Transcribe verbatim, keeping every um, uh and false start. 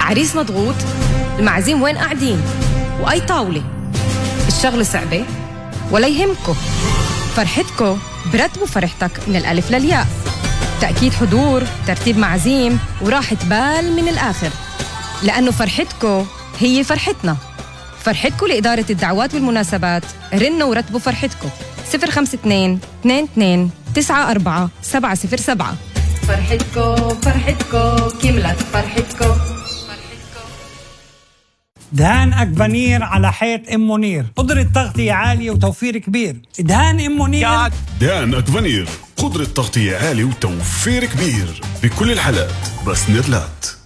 العريس مضغوط، المعازيم وين قاعدين، وأي طاولة. الشغل صعبة ولا يهمكو، فرحتكو برتبوا فرحتك من الألف للياء. تأكيد حضور، ترتيب معازيم، وراحة بال من الآخر، لأنه فرحتكو هي فرحتنا. فرحتكو لإدارة الدعوات والمناسبات. رنوا ورتبوا فرحتكو صفر خمسة اثنين اثنين اثنين تسعة أربعة سبعة صفر سبعة. فرحتكو فرحتكو كملت فرحتكو. دهان أكفانير على حيط أم منير، قدرة تغطية عالية وتوفير كبير. دهان أم منير. دهان أكفانير، قدرة تغطية عالية وتوفير كبير بكل الحالات. بس نيرلات.